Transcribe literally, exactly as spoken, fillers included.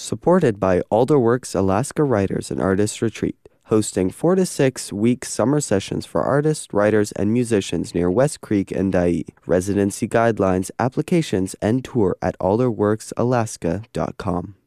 Supported by Alderworks Alaska Writers and Artists Retreat, hosting four to six week summer sessions for artists, writers, and musicians near West Creek and Dyea. Residency guidelines, applications, and tour at alderworks alaska dot com.